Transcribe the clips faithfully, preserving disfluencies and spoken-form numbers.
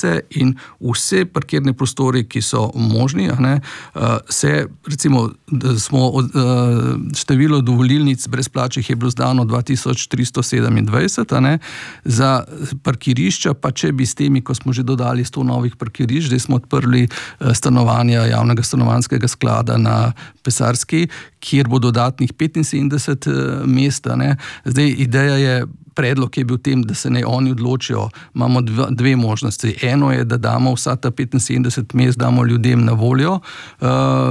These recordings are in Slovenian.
dovolilnice in vse parkirne prostori, ki so možni, a ne, se, recimo, smo, število dovolilnic brezplačnih je bilo zdano dva tisoč tristo sedemindvajset, a ne, za parkirišča, pa če bi s temi, ko smo že dodali sto novih parkirišč, zdaj smo odprli stanovanja javnega stanovanjskega sklada na Pesarski, kjer bo dodatnih petinsedemdeset mest, a ne. Zdaj, ideja je, predlog je bil tem, da se ne oni odločijo. Imamo dve, dve možnosti. Eno je, da damo vsa ta petinsedemdeset mest, damo ljudem na voljo uh,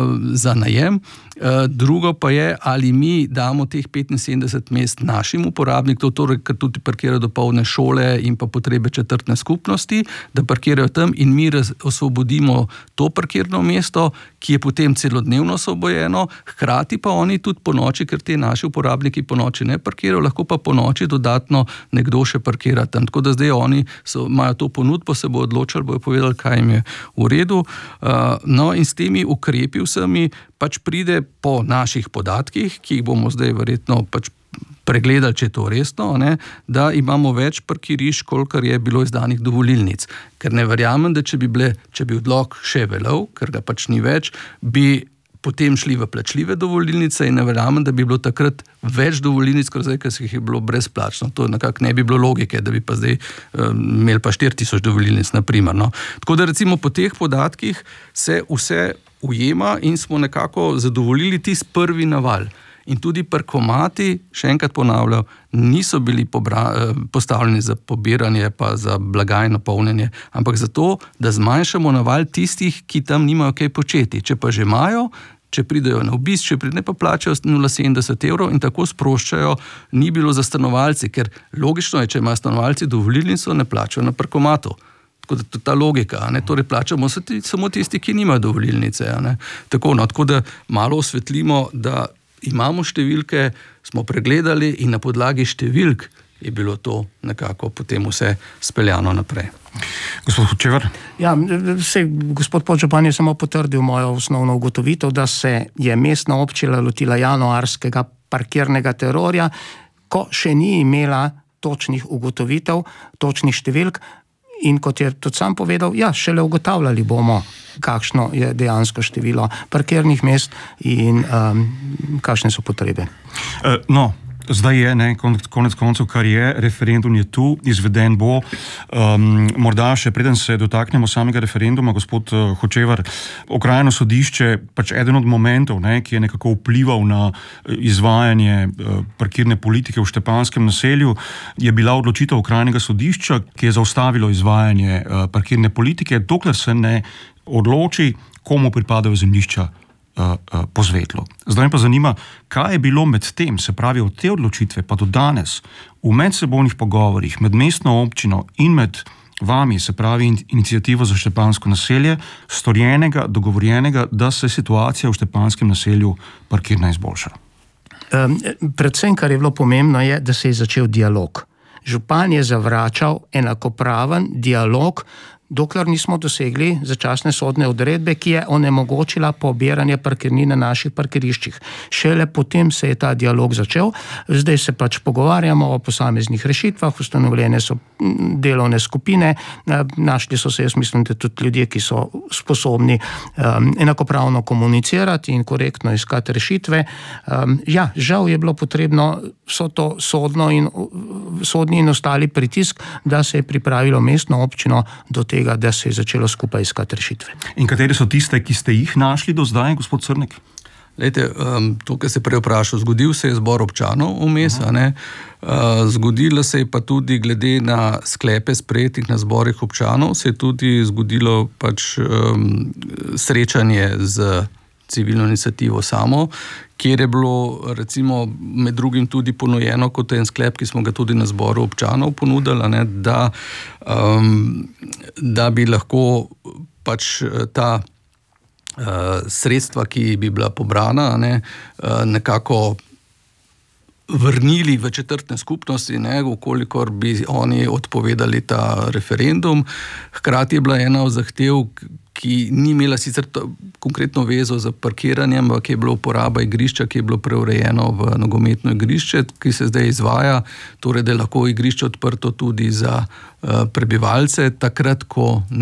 za najem. Uh, drugo pa je, ali mi damo teh petinsedemdeset mest našim uporabnikom, torej, ker tudi parkirajo dopolne šole in pa potrebe četrtne skupnosti, da parkirajo tam in mi raz, osvobodimo to parkirno mesto, ki je potem celodnevno osvobojeno, hkrati pa oni tudi po noči, ker te naši uporabniki po noči ne parkirajo, lahko pa po noči dodatno nekdo še parkira tam. Tako da zdaj oni so, imajo to ponudbo, se bo odločili, bojo povedali, kaj jim je v redu. Uh, no in s temi ukrepi vsemi pač pride po naših podatkih, ki jih bomo zdaj verjetno pač pregledali, če je to resno, ne, da imamo več parkirišč, kolikor je bilo izdanih dovolilnic. Ker ne verjamem, da če bi bile, če bi odlok še veljal, ker ga pač ni več, bi potem šli v plačljive dovolilnice in ne verjamem, da bi bilo takrat več dovolilnic, kot zdaj, ker se jih je bilo brezplačno. To nekako ne bi bilo logike, da bi pa zdaj um, imeli pa štiri tisoč dovolilnic, na primer. No. Tako da recimo po teh podatkih se vse ujema in smo nekako zadovoljili tisti prvi naval. In tudi parkomati, še enkrat ponavljam, niso bili pobra, postavljeni za pobiranje pa za blagajno polnjenje, ampak zato, da zmanjšamo naval tistih, ki tam nimajo kaj početi. Če pa že imajo, če pridejo na obisk, če pridejo, pa plačajo nula celih sedemdeset evrov in tako sproščajo, ni bilo za stanovalci, ker logično je, če imajo stanovalci dovolilnico, ne plačajo na parkomatu. Tako da ta logika, ne, torej plačamo samo tisti, ki nimajo dovolilnice, ne. Tako, no, tako da malo osvetlimo, da imamo številke, smo pregledali in na podlagi številk je bilo to nekako potem vse speljano naprej. Gospod Hočevar? Ja, se, gospod podžupan je samo potrdil mojo osnovno ugotovitev, da se je mestna občina lotila januarskega parkirnega terorja, ko še ni imela točnih ugotovitev, točnih številk. In kot je tudi sam povedal, ja, šele ugotavljali bomo, kakšno je dejansko število parkirnih mest in um, kakšne so potrebe. Uh, no, zdaj je, ne, konec koncev, kar je, referendum je tu, izveden bo. Um, morda še preden se dotaknemo samega referenduma, gospod uh, Hočevar, okrajno sodišče, pač eden od momentov, ne, ki je nekako vplival na izvajanje uh, parkirne politike v Štepanjskem naselju, je bila odločitev okrajnega sodišča, ki je zaustavilo izvajanje uh, parkirne politike, dokler se ne odloči, komu pripadajo zemljišča Uh, uh, pozvetlo. Zdaj me pa zanima, kaj je bilo med tem, se pravi od te odločitve pa do danes, v medsebojnih pogovorih med mestno občino in med vami, se pravi inicijativo za Štepanjsko naselje, storjenega, dogovorjenega, da se situacija v Štepanjskem naselju parkirna izboljša? Um, predvsem, kar je bilo pomembno, je, da se je začel dialog. Župan je zavračal enakopraven dialog, dokler nismo dosegli začasne sodne odredbe, ki je onemogočila pobiranje parkirnine na naših parkiriščih. Šele potem se je ta dialog začel, zdaj se pač pogovarjamo o posameznih rešitvah, ustanovljene so delovne skupine, našli so se, jaz mislim, da tudi ljudje, ki so sposobni um, enakopravno komunicirati in korektno iskati rešitve. Um, ja, žal je bilo potrebno vso to sodno in sodni in ostali pritisk, da se je pripravilo mestno občino do tega, da se je začelo skupaj iskati rešitve. In katere so tiste, ki ste jih našli do zdaj, gospod Crnek? Lejte, um, to, kar se prej vprašal, zgodil se je zbor občanov vmes, a ne? Uh, zgodilo se je pa tudi glede na sklepe sprejetih na zborih občanov, se je tudi zgodilo pač um, srečanje z civilno inicijativo samo, kjer je bilo recimo med drugim tudi ponujeno kot en sklep, ki smo ga tudi na zboru občanov ponudili, ne, da, um, da bi lahko pač ta uh, sredstva, ki bi bila pobrana, ne, uh, nekako vrnili v četrtne skupnosti, ne, ukolikor bi oni odpovedali ta referendum. Hkrati je bila ena od zahtev, ki ni imela sicer to, konkretno vezo za parkiranje, ampak je bila uporaba igrišča, ki je bilo preurejeno v nogometno igrišče, ki se zdaj izvaja, torej da je lahko igrišče odprto tudi za uh, prebivalce, takrat, ko